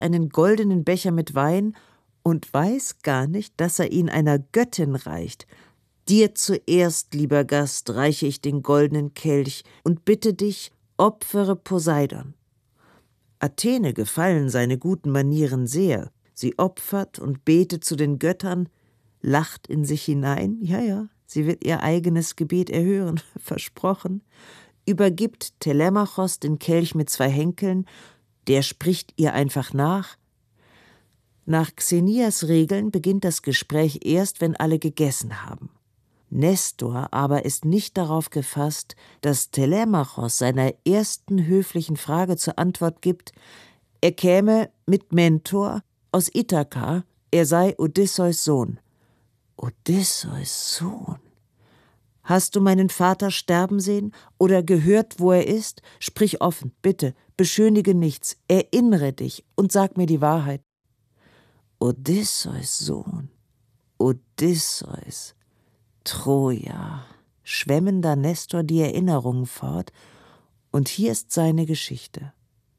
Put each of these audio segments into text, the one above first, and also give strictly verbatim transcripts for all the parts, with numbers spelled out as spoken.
einen goldenen Becher mit Wein und weiß gar nicht, dass er ihn einer Göttin reicht. Dir zuerst, lieber Gast, reiche ich den goldenen Kelch und bitte dich, opfere Poseidon. Athene gefallen seine guten Manieren sehr. Sie opfert und betet zu den Göttern, lacht in sich hinein, ja, ja, sie wird ihr eigenes Gebet erhören, versprochen, übergibt Telemachos den Kelch mit zwei Henkeln, der spricht ihr einfach nach. Nach Xenias Regeln beginnt das Gespräch erst, wenn alle gegessen haben. Nestor aber ist nicht darauf gefasst, dass Telemachos seiner ersten höflichen Frage zur Antwort gibt, er käme mit Mentor aus Ithaka, er sei Odysseus Sohn. Odysseus Sohn? Hast du meinen Vater sterben sehen oder gehört, wo er ist? Sprich offen, bitte, beschönige nichts, erinnere dich und sag mir die Wahrheit. Odysseus Sohn, Odysseus, Troja, schwemmen da Nestor die Erinnerungen fort, und hier ist seine Geschichte.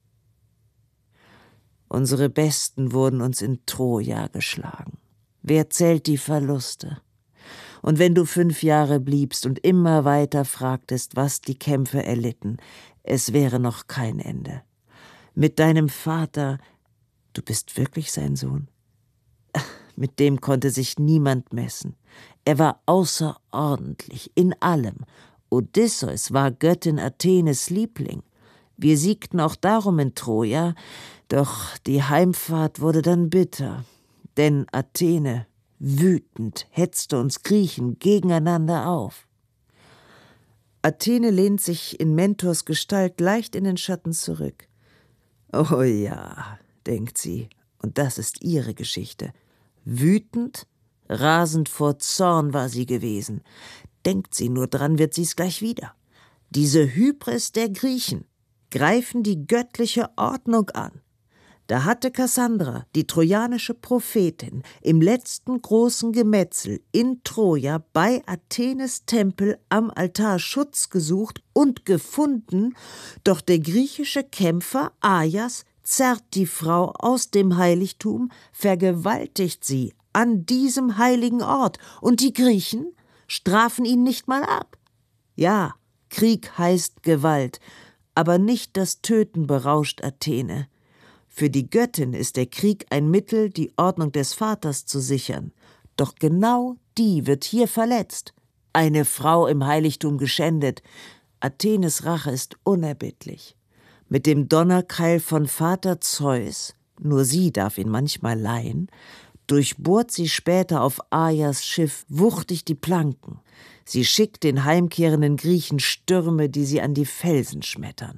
Unsere Besten wurden uns in Troja geschlagen. Wer zählt die Verluste? Und wenn du fünf Jahre bliebst und immer weiter fragtest, was die Kämpfe erlitten, es wäre noch kein Ende. Mit deinem Vater, du bist wirklich sein Sohn? Mit dem konnte sich niemand messen. Er war außerordentlich in allem. Odysseus war Göttin Athenes Liebling. Wir siegten auch darum in Troja, doch die Heimfahrt wurde dann bitter. Denn Athene, wütend, hetzte uns Griechen gegeneinander auf. Athene lehnt sich in Mentors Gestalt leicht in den Schatten zurück. Oh ja, denkt sie, und das ist ihre Geschichte. Wütend, rasend vor Zorn war sie gewesen. Denkt sie nur dran, wird sie's gleich wieder. Diese Hybris der Griechen greifen die göttliche Ordnung an. Da hatte Kassandra, die trojanische Prophetin, im letzten großen Gemetzel in Troja bei Athenes Tempel am Altar Schutz gesucht und gefunden, doch der griechische Kämpfer Ajas zerrt die Frau aus dem Heiligtum, vergewaltigt sie an diesem heiligen Ort, und die Griechen strafen ihn nicht mal ab. Ja, Krieg heißt Gewalt, aber nicht das Töten berauscht Athene. Für die Göttin ist der Krieg ein Mittel, die Ordnung des Vaters zu sichern. Doch genau die wird hier verletzt. Eine Frau im Heiligtum geschändet. Athenes Rache ist unerbittlich. Mit dem Donnerkeil von Vater Zeus, nur sie darf ihn manchmal leihen, durchbohrt sie später auf Ajas Schiff wuchtig die Planken. Sie schickt den heimkehrenden Griechen Stürme, die sie an die Felsen schmettern.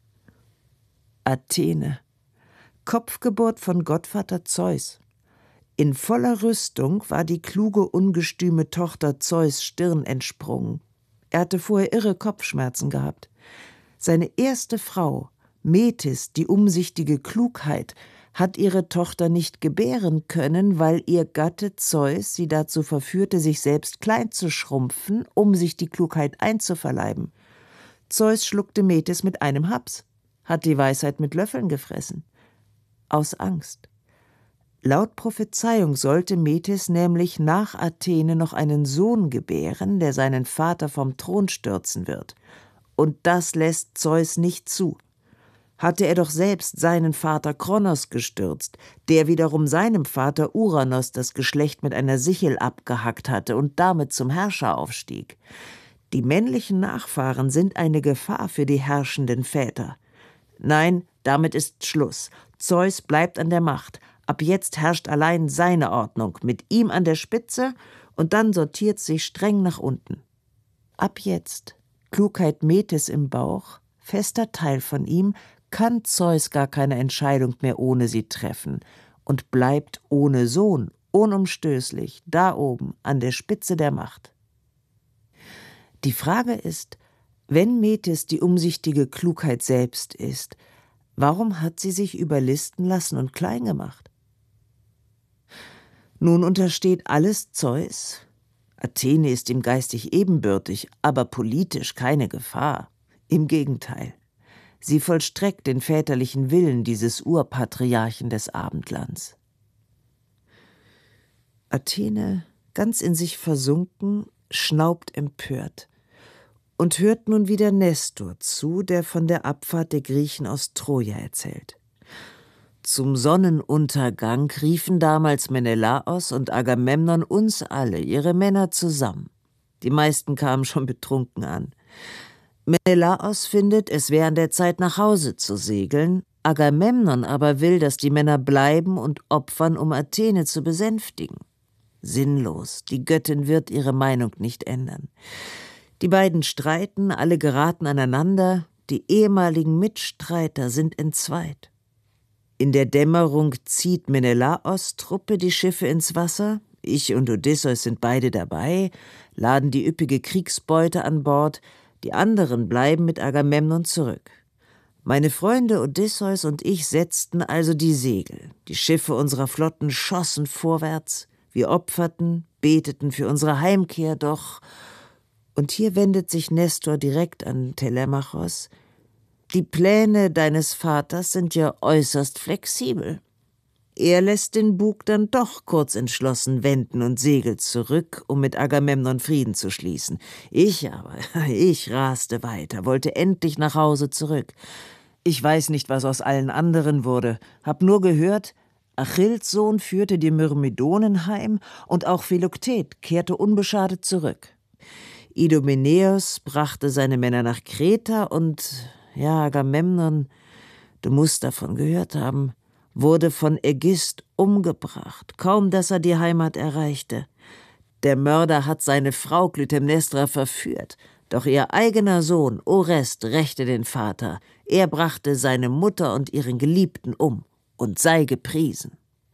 Athene, Kopfgeburt von Gottvater Zeus. In voller Rüstung war die kluge, ungestüme Tochter Zeus Stirn entsprungen. Er hatte vorher irre Kopfschmerzen gehabt. Seine erste Frau, Metis, die umsichtige Klugheit, hat ihre Tochter nicht gebären können, weil ihr Gatte Zeus sie dazu verführte, sich selbst klein zu schrumpfen, um sich die Klugheit einzuverleiben. Zeus schluckte Metis mit einem Haps, hat die Weisheit mit Löffeln gefressen. Aus Angst. Laut Prophezeiung sollte Metis nämlich nach Athene noch einen Sohn gebären, der seinen Vater vom Thron stürzen wird. Und das lässt Zeus nicht zu. Hatte er doch selbst seinen Vater Kronos gestürzt, der wiederum seinem Vater Uranos das Geschlecht mit einer Sichel abgehackt hatte und damit zum Herrscher aufstieg. Die männlichen Nachfahren sind eine Gefahr für die herrschenden Väter. Nein, damit ist Schluss. Zeus bleibt an der Macht. Ab jetzt herrscht allein seine Ordnung, mit ihm an der Spitze, und dann sortiert sich streng nach unten. Ab jetzt, Klugheit Metis im Bauch, fester Teil von ihm, kann Zeus gar keine Entscheidung mehr ohne sie treffen und bleibt ohne Sohn unumstößlich da oben an der Spitze der Macht. Die Frage ist, wenn Metis die umsichtige Klugheit selbst ist, warum hat sie sich überlisten lassen und klein gemacht? Nun untersteht alles Zeus. Athene ist ihm geistig ebenbürtig, aber politisch keine Gefahr. Im Gegenteil. Sie vollstreckt den väterlichen Willen dieses Urpatriarchen des Abendlands. Athene, ganz in sich versunken, schnaubt empört und hört nun wieder Nestor zu, der von der Abfahrt der Griechen aus Troja erzählt. Zum Sonnenuntergang riefen damals Menelaos und Agamemnon uns alle, ihre Männer, zusammen. Die meisten kamen schon betrunken an. Menelaos findet, es wäre an der Zeit, nach Hause zu segeln. Agamemnon aber will, dass die Männer bleiben und opfern, um Athene zu besänftigen. Sinnlos, die Göttin wird ihre Meinung nicht ändern. Die beiden streiten, alle geraten aneinander, die ehemaligen Mitstreiter sind entzweit. In der Dämmerung zieht Menelaos' Truppe die Schiffe ins Wasser, ich und Odysseus sind beide dabei, laden die üppige Kriegsbeute an Bord, die anderen bleiben mit Agamemnon zurück. Meine Freunde Odysseus und ich setzten also die Segel, die Schiffe unserer Flotten schossen vorwärts, wir opferten, beteten für unsere Heimkehr, doch, und hier wendet sich Nestor direkt an Telemachos, die Pläne deines Vaters sind ja äußerst flexibel. Er lässt den Bug dann doch kurz entschlossen wenden und segelt zurück, um mit Agamemnon Frieden zu schließen. Ich aber, ich raste weiter, wollte endlich nach Hause zurück. Ich weiß nicht, was aus allen anderen wurde, hab nur gehört, Achilles Sohn führte die Myrmidonen heim und auch Philoktet kehrte unbeschadet zurück. Idomeneus brachte seine Männer nach Kreta und, ja, Agamemnon, du musst davon gehört haben, wurde von Ägist umgebracht, kaum dass er die Heimat erreichte. Der Mörder hat seine Frau Klytämnestra verführt, doch ihr eigener Sohn Orest rächte den Vater. Er brachte seine Mutter und ihren Geliebten um und sei gepriesen.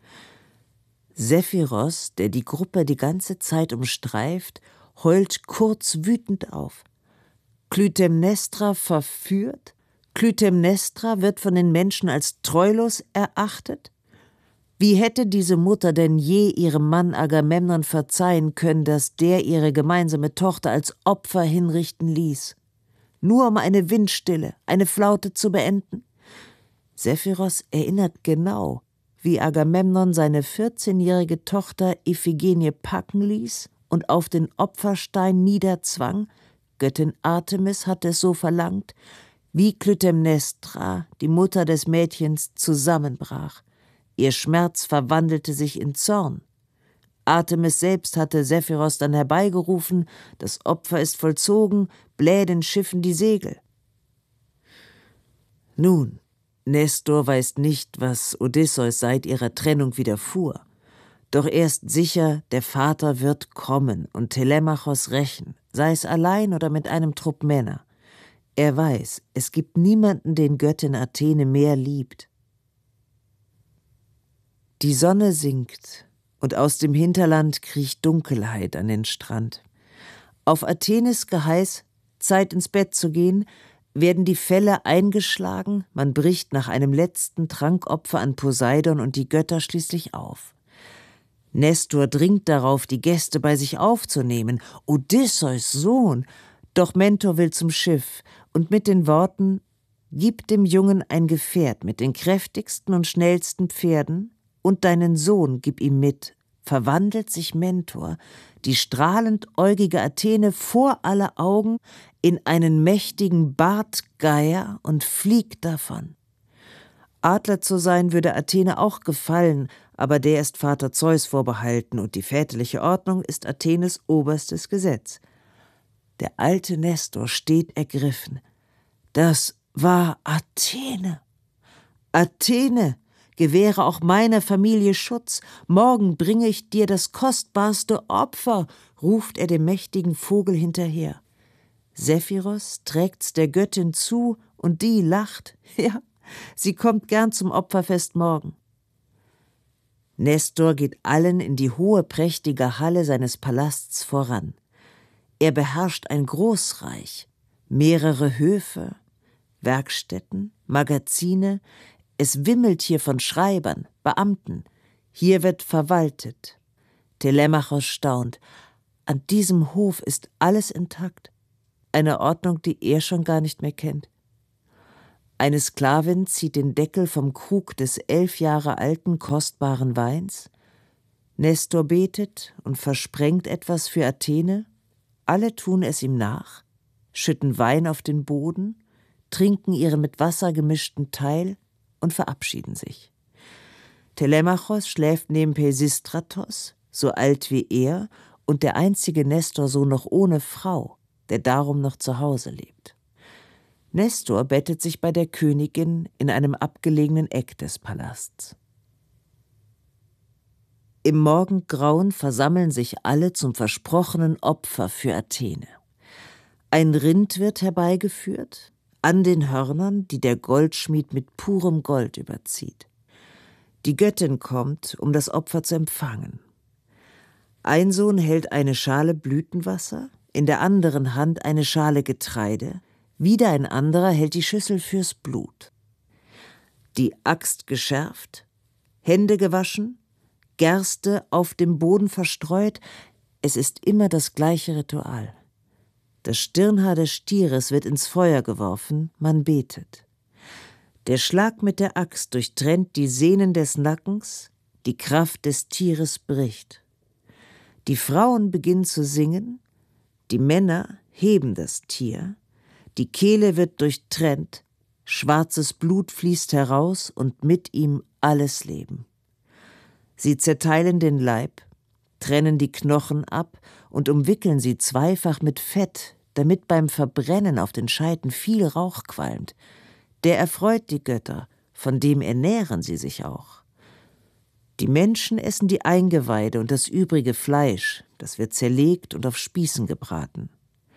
Sephiros, der die Gruppe die ganze Zeit umstreift, heult kurz wütend auf. Klytämnestra verführt? Klytämnestra wird von den Menschen als treulos erachtet? Wie hätte diese Mutter denn je ihrem Mann Agamemnon verzeihen können, dass der ihre gemeinsame Tochter als Opfer hinrichten ließ? Nur um eine Windstille, eine Flaute zu beenden? Sephiros erinnert genau, wie Agamemnon seine vierzehnjährige Tochter Iphigenie packen ließ und auf den Opferstein niederzwang, Göttin Artemis hatte es so verlangt, wie Klytämnestra, die Mutter des Mädchens, zusammenbrach. Ihr Schmerz verwandelte sich in Zorn. Artemis selbst hatte Sephiros dann herbeigerufen, das Opfer ist vollzogen, bläh den Schiffen die Segel. Nun, Nestor weiß nicht, was Odysseus seit ihrer Trennung widerfuhr. Doch er ist sicher, der Vater wird kommen und Telemachos rächen, sei es allein oder mit einem Trupp Männer. Er weiß, es gibt niemanden, den Göttin Athene mehr liebt. Die Sonne sinkt und aus dem Hinterland kriecht Dunkelheit an den Strand. Auf Athenes Geheiß, Zeit ins Bett zu gehen, werden die Felle eingeschlagen, man bricht nach einem letzten Trankopfer an Poseidon und die Götter schließlich auf. Nestor dringt darauf, die Gäste bei sich aufzunehmen, Odysseus Sohn, doch Mentor will zum Schiff und mit den Worten, gib dem Jungen ein Gefährt mit den kräftigsten und schnellsten Pferden und deinen Sohn gib ihm mit, verwandelt sich Mentor, die strahlentäugige Athene vor aller Augen, in einen mächtigen Bartgeier und fliegt davon. Adler zu sein würde Athene auch gefallen, aber der ist Vater Zeus vorbehalten und die väterliche Ordnung ist Athenes oberstes Gesetz. Der alte Nestor steht ergriffen. Das war Athene. Athene, gewähre auch meiner Familie Schutz. Morgen bringe ich dir das kostbarste Opfer, ruft er dem mächtigen Vogel hinterher. Sephiros trägt's der Göttin zu und die lacht. Ja, sie kommt gern zum Opferfest morgen. Nestor geht allen in die hohe, prächtige Halle seines Palasts voran. Er beherrscht ein Großreich, mehrere Höfe, Werkstätten, Magazine, es wimmelt hier von Schreibern, Beamten, hier wird verwaltet. Telemachos staunt, an diesem Hof ist alles intakt, eine Ordnung, die er schon gar nicht mehr kennt. Eine Sklavin zieht den Deckel vom Krug des elf Jahre alten kostbaren Weins. Nestor betet und versprengt etwas für Athene. Alle tun es ihm nach, schütten Wein auf den Boden, trinken ihren mit Wasser gemischten Teil und verabschieden sich. Telemachos schläft neben Peisistratos, so alt wie er, und der einzige Nestorsohn noch ohne Frau, der darum noch zu Hause lebt. Nestor bettet sich bei der Königin in einem abgelegenen Eck des Palasts. Im Morgengrauen versammeln sich alle zum versprochenen Opfer für Athene. Ein Rind wird herbeigeführt, an den Hörnern, die der Goldschmied mit purem Gold überzieht. Die Göttin kommt, um das Opfer zu empfangen. Ein Sohn hält eine Schale Blütenwasser, in der anderen Hand eine Schale Getreide, wieder ein anderer hält die Schüssel fürs Blut. Die Axt geschärft, Hände gewaschen, Gerste auf dem Boden verstreut, es ist immer das gleiche Ritual. Das Stirnhaar des Stieres wird ins Feuer geworfen, man betet. Der Schlag mit der Axt durchtrennt die Sehnen des Nackens, die Kraft des Tieres bricht. Die Frauen beginnen zu singen, die Männer heben das Tier, die Kehle wird durchtrennt, schwarzes Blut fließt heraus und mit ihm alles Leben. Sie zerteilen den Leib, trennen die Knochen ab und umwickeln sie zweifach mit Fett, damit beim Verbrennen auf den Scheiten viel Rauch qualmt. Der erfreut die Götter, von dem ernähren sie sich auch. Die Menschen essen die Eingeweide und das übrige Fleisch, das wird zerlegt und auf Spießen gebraten.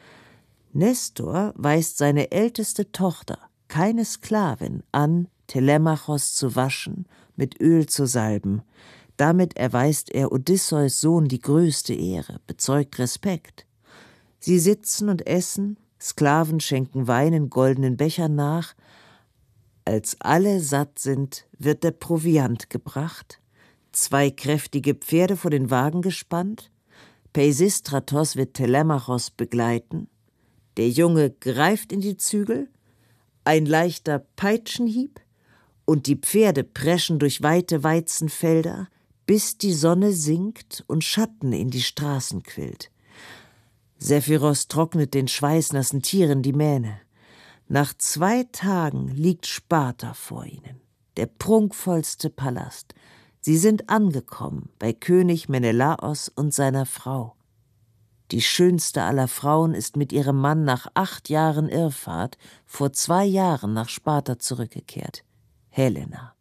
Nestor weist seine älteste Tochter, keine Sklavin, an, Telemachos zu waschen, mit Öl zu salben. Damit erweist er Odysseus Sohn die größte Ehre, bezeugt Respekt. Sie sitzen und essen, Sklaven schenken Wein in goldenen Bechern nach. Als alle satt sind, wird der Proviant gebracht, zwei kräftige Pferde vor den Wagen gespannt, Peisistratos wird Telemachos begleiten, der Junge greift in die Zügel, ein leichter Peitschenhieb, und die Pferde preschen durch weite Weizenfelder, bis die Sonne sinkt und Schatten in die Straßen quillt. Sephiros trocknet den schweißnassen Tieren die Mähne. Nach zwei Tagen liegt Sparta vor ihnen, der prunkvollste Palast. Sie sind angekommen bei König Menelaos und seiner Frau. Die schönste aller Frauen ist mit ihrem Mann nach acht Jahren Irrfahrt vor zwei Jahren nach Sparta zurückgekehrt. Helena.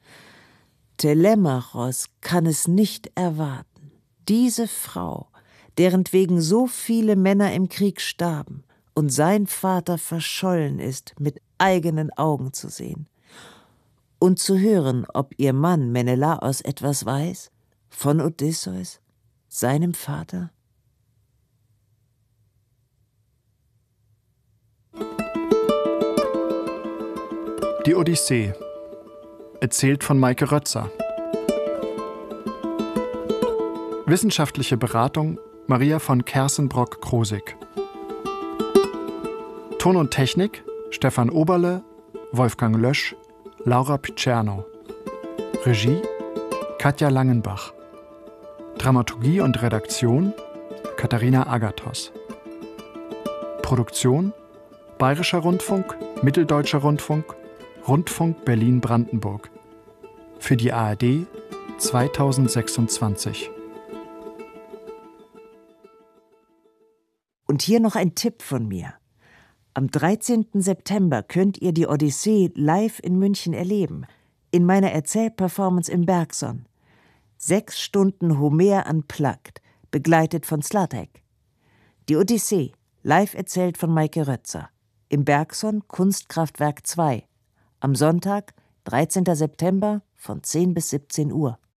Telemachos kann es nicht erwarten, diese Frau, deren wegen so viele Männer im Krieg starben und sein Vater verschollen ist, mit eigenen Augen zu sehen und zu hören, ob ihr Mann Menelaos etwas weiß von Odysseus, seinem Vater. Die Odyssee, erzählt von Maike Rötzer. Wissenschaftliche Beratung Maria von Kersenbrock-Krosig. Ton und Technik Stefan Oberle, Wolfgang Lösch, Laura Picerno. Regie Katja Langenbach. Dramaturgie und Redaktion Katharina Agathos. Produktion Bayerischer Rundfunk, Mitteldeutscher Rundfunk, Rundfunk Berlin-Brandenburg. Für die A R D zweitausendsechsundzwanzig. Und hier noch ein Tipp von mir. Am dreizehnten September könnt ihr die Odyssee live in München erleben, in meiner Erzählperformance im Bergson. Sechs Stunden Homer unplugged, begleitet von Slatek. Die Odyssee, live erzählt von Maike Rötzer. Im Bergson Kunstkraftwerk zwei. Am Sonntag, dreizehnten September von zehn bis siebzehn Uhr.